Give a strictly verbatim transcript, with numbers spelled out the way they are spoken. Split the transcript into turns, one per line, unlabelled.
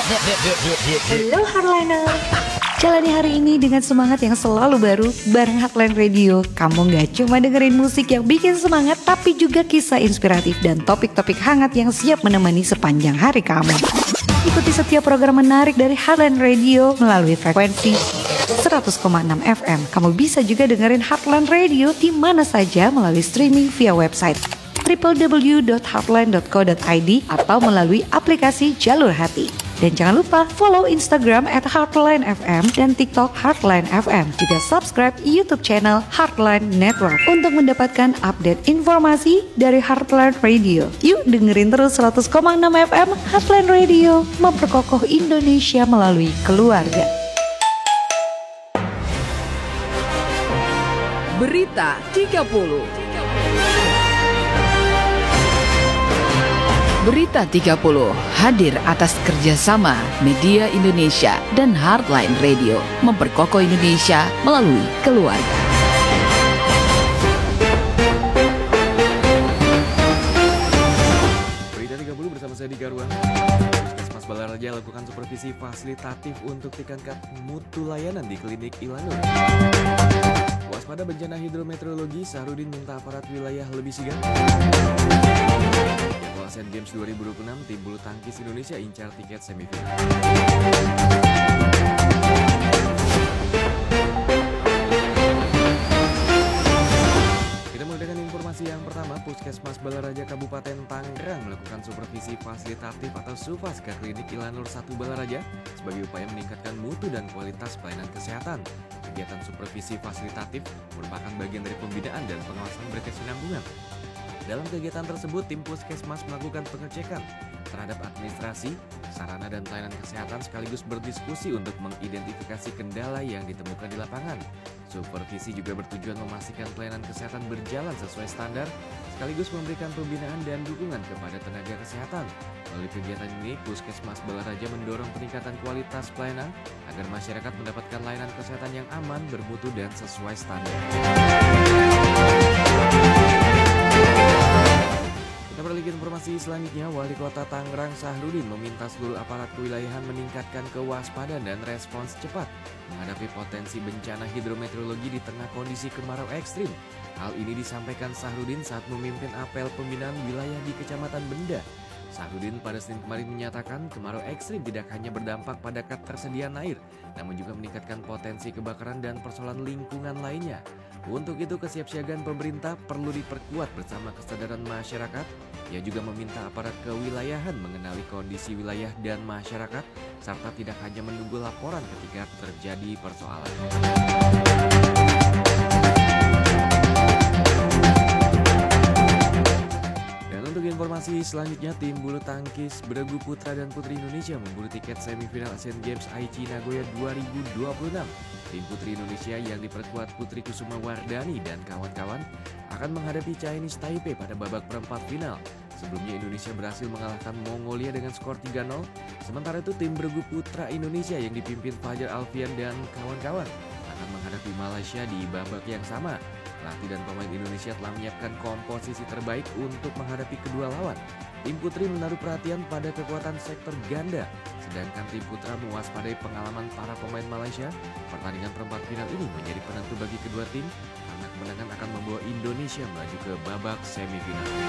Halo Hardliner. Jalani hari ini dengan semangat yang selalu baru bareng Heartline Radio. Kamu gak cuma dengerin musik yang bikin semangat, tapi juga kisah inspiratif dan topik-topik hangat yang siap menemani sepanjang hari kamu. Ikuti setiap program menarik dari Heartline Radio melalui frekuensi seratus koma enam F M. Kamu bisa juga dengerin Heartline Radio di mana saja melalui streaming via website w w w dot heartline dot co dot i d atau melalui aplikasi Jalur Hati. Dan jangan lupa follow Instagram at Heartline F M dan TikTok Heartline F M. Juga subscribe YouTube channel Heartline Network untuk mendapatkan update informasi dari Heartline Radio. Yuk dengerin terus seratus koma enam F M Heartline Radio, memperkokoh Indonesia melalui keluarga.
Berita tiga puluh. Berita tiga puluh hadir atas kerjasama Media Indonesia dan Heartline Radio, memperkokoh Indonesia melalui keluarga.
Berita tiga puluh bersama saya di Garuan. Puskesmas Balaraja lakukan supervisi fasilitatif untuk tingkatkan mutu layanan di klinik Ilanur. Waspada bencana hidrometeorologi, Sahrudin minta aparat wilayah lebih sigap. Jadwal Asian Games dua ribu dua puluh enam, tim bulu tangkis Indonesia incar tiket semifinal. Kita mulai dengan informasi yang pertama. Puskesmas Balaraja Kabupaten Tangerang melakukan supervisi fasilitatif atau SUFAS ke klinik Ilanur satu Balaraja sebagai upaya meningkatkan mutu dan kualitas pelayanan kesehatan. Kegiatan supervisi fasilitatif merupakan bagian dari pembinaan dan pengawasan berkesinambungan. Dalam kegiatan tersebut, tim Puskesmas melakukan pengecekan terhadap administrasi, sarana dan pelayanan kesehatan sekaligus berdiskusi untuk mengidentifikasi kendala yang ditemukan di lapangan. Supervisi juga bertujuan memastikan pelayanan kesehatan berjalan sesuai standar, sekaligus memberikan pembinaan dan dukungan kepada tenaga kesehatan. Melalui kegiatan ini, Puskesmas Balaraja mendorong peningkatan kualitas pelayanan agar masyarakat mendapatkan layanan kesehatan yang aman, bermutu, dan sesuai standar. Kita beralih ke informasi selanjutnya. Wali Kota Tangerang Sahrudin meminta seluruh aparat kewilayahan meningkatkan kewaspadaan dan respons cepat menghadapi potensi bencana hidrometeorologi di tengah kondisi kemarau ekstrim. Hal ini disampaikan Sahrudin saat memimpin apel pembinaan wilayah di Kecamatan Benda. Sahrudin pada Senin kemarin menyatakan kemarau ekstrim tidak hanya berdampak pada ketersediaan air, namun juga meningkatkan potensi kebakaran dan persoalan lingkungan lainnya. Untuk itu, kesiapsiagaan pemerintah perlu diperkuat bersama kesadaran masyarakat. Ia juga meminta aparat kewilayahan mengenali kondisi wilayah dan masyarakat, serta tidak hanya menunggu laporan ketika terjadi persoalan. Untuk informasi selanjutnya, tim bulu tangkis beregu putra dan putri Indonesia memburu tiket semifinal Asian Games Aichi Nagoya dua ribu dua puluh enam. Tim putri Indonesia yang diperkuat Putri Kusuma Wardani dan kawan-kawan akan menghadapi Chinese Taipei pada babak perempat final. Sebelumnya Indonesia berhasil mengalahkan Mongolia dengan skor tiga nol. Sementara itu tim beregu putra Indonesia yang dipimpin Fajar Alfian dan kawan-kawan akan menghadapi Malaysia di babak yang sama. Pelatih dan pemain Indonesia telah menyiapkan komposisi terbaik untuk menghadapi kedua lawan. Tim putri menaruh perhatian pada kekuatan sektor ganda, sedangkan tim putra mewaspadai pengalaman para pemain Malaysia. Pertandingan perempat final ini menjadi penentu bagi kedua tim, karena kemenangan akan membawa Indonesia melaju ke babak semifinal.